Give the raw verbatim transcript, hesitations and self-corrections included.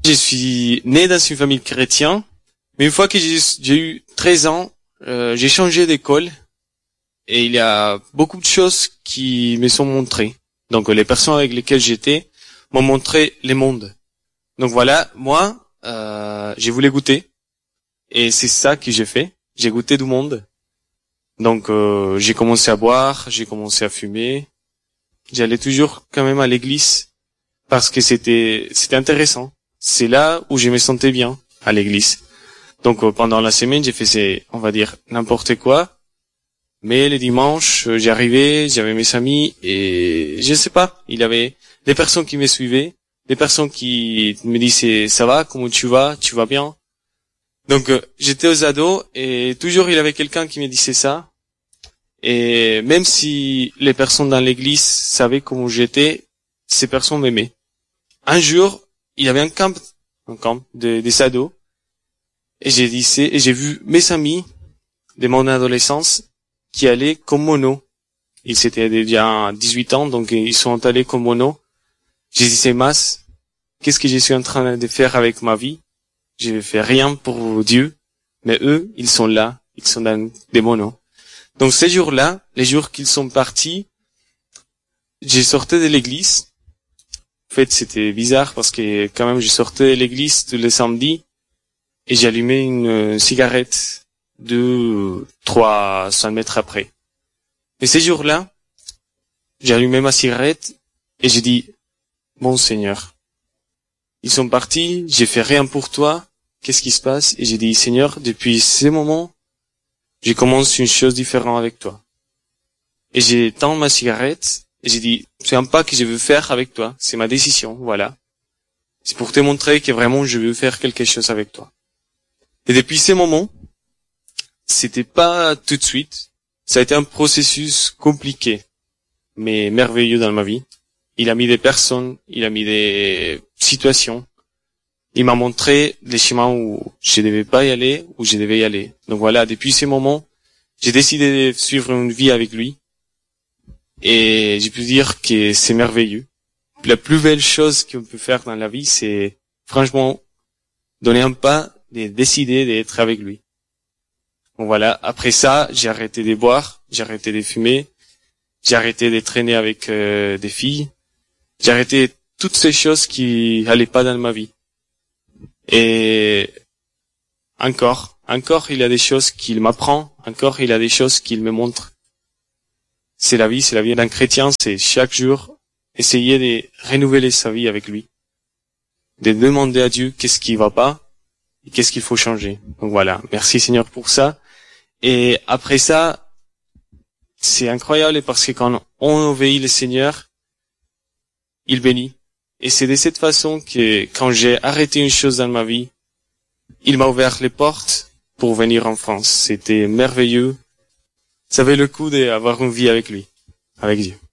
Je suis né dans une famille chrétienne, mais une fois que j'ai, j'ai eu treize ans, euh, j'ai changé d'école et il y a beaucoup de choses qui me sont montrées. Donc les personnes avec lesquelles j'étais m'ont montré le monde. Donc voilà, moi, euh, j'ai voulu goûter et c'est ça que j'ai fait. J'ai goûté du monde. Donc euh, j'ai commencé à boire, j'ai commencé à fumer. J'allais toujours quand même à l'église parce que c'était c'était intéressant. C'est là où je me sentais bien, à l'église. Donc euh, pendant la semaine, j'ai fait, on va dire, n'importe quoi. Mais les dimanches, euh, j'y arrivais, j'avais mes amis et je sais pas, il y avait des personnes qui me suivaient, des personnes qui me disaient ça va, comment tu vas, tu vas bien. Donc euh, j'étais aux ados et toujours il y avait quelqu'un qui me disait ça. Et même si les personnes dans l'église savaient comment j'étais, ces personnes m'aimaient. Un jour, il y avait un camp, un camp de, des ados, et j'ai dit, c'est, et j'ai vu mes amis de mon adolescence qui allaient comme mono. Ils étaient déjà dix-huit ans, donc ils sont allés comme mono. J'ai dit, c'est masse. Qu'est-ce que je suis en train de faire avec ma vie? Je ne fais rien pour Dieu, mais eux, ils sont là, ils sont dans des monos. Donc ces jours-là, les jours qu'ils sont partis, j'ai sorti de l'église. En fait, c'était bizarre parce que quand même, je sortais de l'église tous les samedis et j'allumais une cigarette deux, trois cents mètres après. Mais ces jours-là, j'ai allumé ma cigarette et j'ai dit, bon Seigneur, ils sont partis, j'ai fait rien pour toi, qu'est-ce qui se passe? Et j'ai dit, Seigneur, depuis ces moments, je commence une chose différente avec toi. Et j'ai tendu ma cigarette et j'ai dit, c'est un pas que je veux faire avec toi, c'est ma décision, voilà. C'est pour te montrer que vraiment je veux faire quelque chose avec toi. Et depuis ces moments, c'était pas tout de suite, ça a été un processus compliqué, mais merveilleux dans ma vie. Il a mis des personnes, il a mis des situations, il m'a montré les chemins où je devais pas y aller, où je devais y aller. Donc voilà, depuis ces moments, j'ai décidé de suivre une vie avec lui. Et j'ai pu dire que c'est merveilleux. La plus belle chose qu'on peut faire dans la vie, c'est franchement donner un pas et décider d'être avec lui. Donc voilà, après ça, j'ai arrêté de boire, j'ai arrêté de fumer, j'ai arrêté de traîner avec euh, des filles, j'ai arrêté toutes ces choses qui allaient pas dans ma vie. Et encore, encore il y a des choses qu'il m'apprend, encore il y a des choses qu'il me montre. C'est la vie, c'est la vie d'un chrétien, c'est chaque jour essayer de renouveler sa vie avec lui. De demander à Dieu qu'est-ce qui va pas et qu'est-ce qu'il faut changer. Donc voilà, merci Seigneur pour ça. Et après ça, c'est incroyable parce que quand on obéit le Seigneur, il bénit. Et c'est de cette façon que quand j'ai arrêté une chose dans ma vie, il m'a ouvert les portes pour venir en France. C'était merveilleux. Ça valait le coup d'avoir une vie avec lui, avec Dieu.